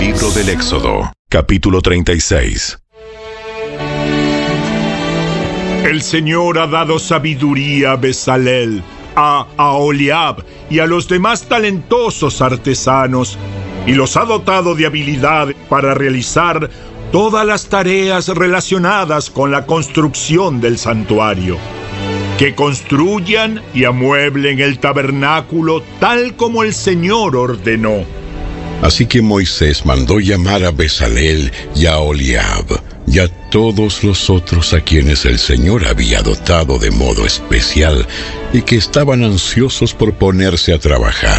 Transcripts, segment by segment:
Libro del Éxodo, capítulo 36. El Señor ha dado sabiduría a Bezalel, a Aholiab y a los demás talentosos artesanos, y los ha dotado de habilidad para realizar todas las tareas relacionadas con la construcción del santuario. Que construyan y amueblen el tabernáculo tal como el Señor ordenó. Así que Moisés mandó llamar a Bezalel y a Aholiab y a todos los otros a quienes el Señor había dotado de modo especial y que estaban ansiosos por ponerse a trabajar.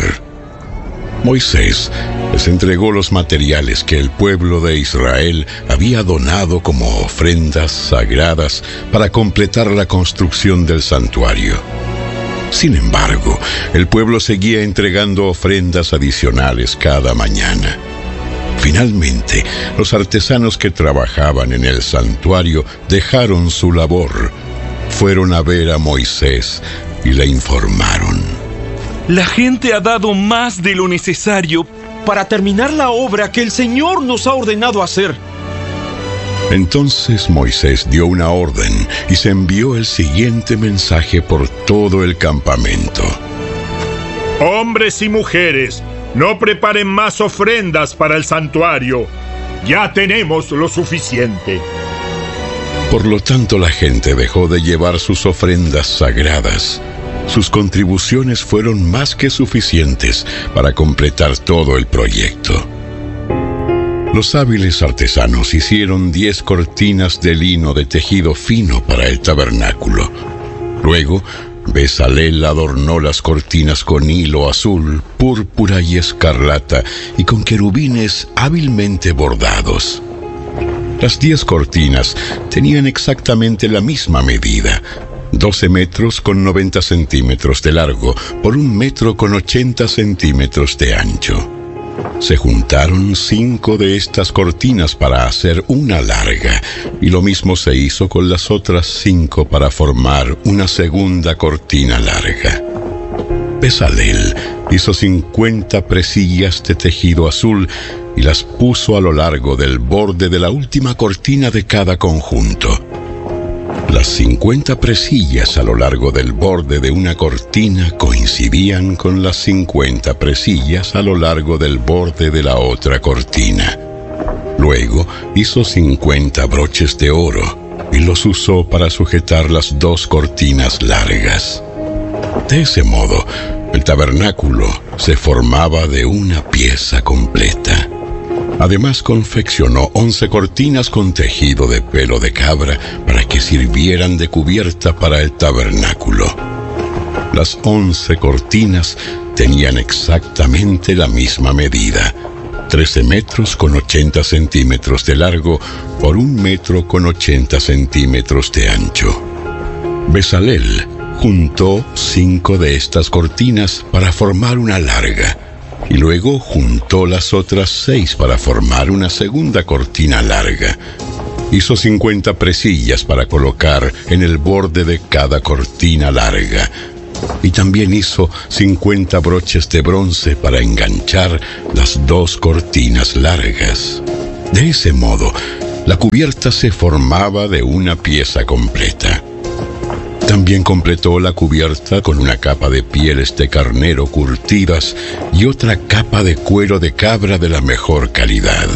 Moisés les entregó los materiales que el pueblo de Israel había donado como ofrendas sagradas para completar la construcción del santuario. Sin embargo, el pueblo seguía entregando ofrendas adicionales cada mañana. Finalmente, los artesanos que trabajaban en el santuario dejaron su labor. Fueron a ver a Moisés y le informaron: La gente ha dado más de lo necesario para terminar la obra que el Señor nos ha ordenado hacer. Entonces Moisés dio una orden y se envió el siguiente mensaje por todo el campamento: Hombres y mujeres, no preparen más ofrendas para el santuario. Ya tenemos lo suficiente. Por lo tanto, la gente dejó de llevar sus ofrendas sagradas. Sus contribuciones fueron más que suficientes para completar todo el proyecto. Los hábiles artesanos hicieron 10 cortinas de lino de tejido fino para el tabernáculo. Luego, Bezalel adornó las cortinas con hilo azul, púrpura y escarlata, y con querubines hábilmente bordados. Las 10 cortinas tenían exactamente la misma medida: 12 metros con 90 centímetros de largo por 1 metro con 80 centímetros de ancho. Se juntaron 5 de estas cortinas para hacer una larga, y lo mismo se hizo con las otras 5 para formar una segunda cortina larga. Bezalel hizo 50 presillas de tejido azul y las puso a lo largo del borde de la última cortina de cada conjunto. Las 50 presillas a lo largo del borde de una cortina coincidían con las 50 presillas a lo largo del borde de la otra cortina. Luego hizo 50 broches de oro y los usó para sujetar las 2 cortinas largas. De ese modo, el tabernáculo se formaba de una pieza completa. Además, confeccionó 11 cortinas con tejido de pelo de cabra para que sirvieran de cubierta para el tabernáculo. Las 11 cortinas tenían exactamente la misma medida: 13 metros con 80 centímetros de largo por 1 metro con 80 centímetros de ancho. Bezalel juntó 5 de estas cortinas para formar una larga, y luego juntó las otras 6 para formar una segunda cortina larga. Hizo 50 presillas para colocar en el borde de cada cortina larga, y también hizo 50 broches de bronce para enganchar las 2 cortinas largas. De ese modo, la cubierta se formaba de una pieza completa. También completó la cubierta con una capa de pieles de carnero curtidas y otra capa de cuero de cabra de la mejor calidad.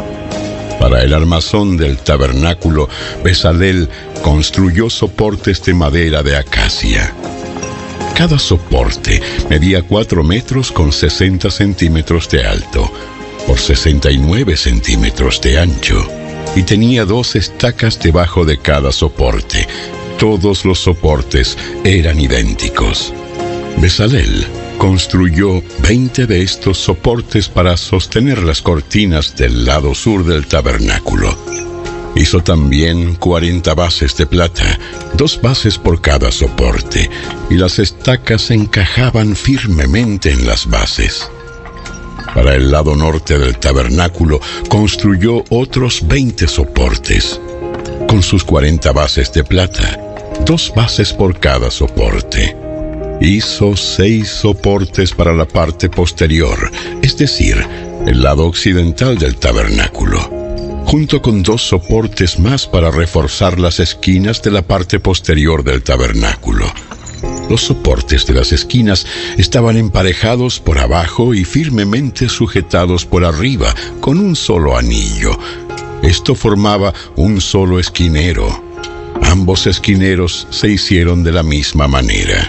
Para el armazón del tabernáculo, Bezalel construyó soportes de madera de acacia. Cada soporte medía 4 metros con 60 centímetros de alto por 69 centímetros de ancho y tenía 2 estacas debajo de cada soporte. Todos los soportes eran idénticos. Bezalel construyó 20 de estos soportes para sostener las cortinas del lado sur del tabernáculo. Hizo también 40 bases de plata, 2 bases por cada soporte, y las estacas encajaban firmemente en las bases. Para el lado norte del tabernáculo construyó otros 20 soportes, con sus 40 bases de plata, 2 bases por cada soporte. Hizo 6 soportes para la parte posterior, es decir, el lado occidental del tabernáculo, junto con 2 soportes más para reforzar las esquinas de la parte posterior del tabernáculo. Los soportes de las esquinas estaban emparejados por abajo y firmemente sujetados por arriba con un solo anillo. Esto formaba un solo esquinero. Ambos esquineros se hicieron de la misma manera.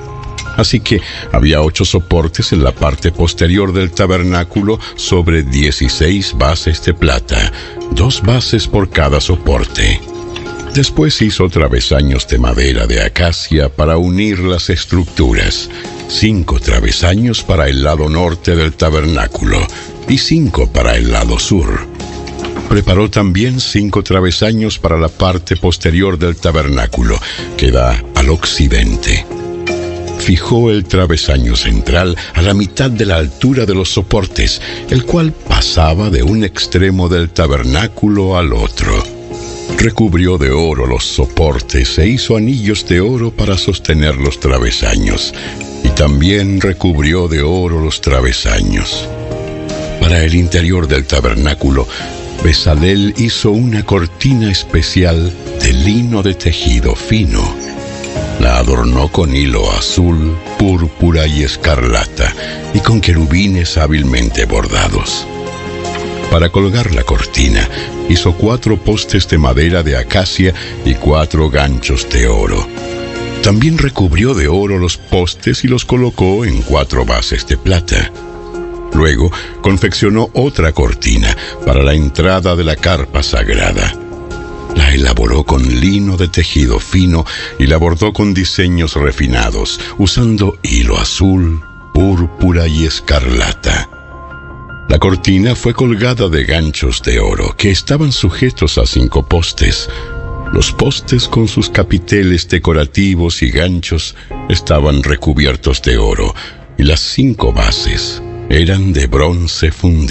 Así que había 8 soportes en la parte posterior del tabernáculo sobre 16 bases de plata, 2 bases por cada soporte. Después hizo travesaños de madera de acacia para unir las estructuras, 5 travesaños para el lado norte del tabernáculo y 5 para el lado sur. Preparó también 5 travesaños para la parte posterior del tabernáculo, que da al occidente. Fijó el travesaño central a la mitad de la altura de los soportes, el cual pasaba de un extremo del tabernáculo al otro. Recubrió de oro los soportes e hizo anillos de oro para sostener los travesaños, y también recubrió de oro los travesaños. Para el interior del tabernáculo, Bezalel hizo una cortina especial de lino de tejido fino. La adornó con hilo azul, púrpura y escarlata, y con querubines hábilmente bordados. Para colgar la cortina, hizo 4 postes de madera de acacia y 4 ganchos de oro. También recubrió de oro los postes y los colocó en 4 bases de plata. Luego, confeccionó otra cortina para la entrada de la carpa sagrada. La elaboró con lino de tejido fino y la bordó con diseños refinados, usando hilo azul, púrpura y escarlata. La cortina fue colgada de ganchos de oro que estaban sujetos a 5 postes. Los postes con sus capiteles decorativos y ganchos estaban recubiertos de oro, y las 5 bases eran de bronce fundido.